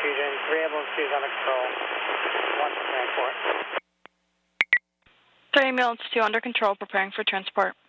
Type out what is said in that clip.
Fusion. 3 ambulance 2 is under control. 1 for transport. 3 ambulance 2 under control, preparing for transport.